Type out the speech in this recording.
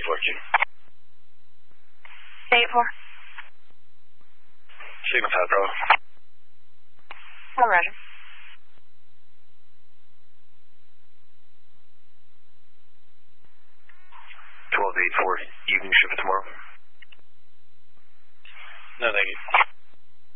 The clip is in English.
8-4, Q. 8-4. Signal 5, Bravo. Oh, roger. 12-8-4, evening shift tomorrow. No, thank you.